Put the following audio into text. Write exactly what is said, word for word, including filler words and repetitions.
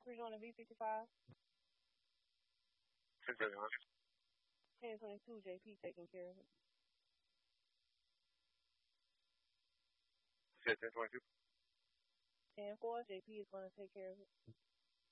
coverage on the V fifty-five? ten twenty-one. ten twenty-two, J P taking care of it. You said ten twenty-two? ten four, J P is going to take care of it.